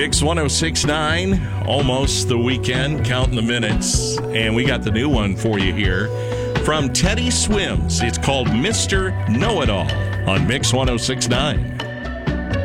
Mix 106.9, almost the weekend, counting the minutes. And we got the new one for you here from Teddy Swims. It's called Mr. Know-It-All on Mix 106.9.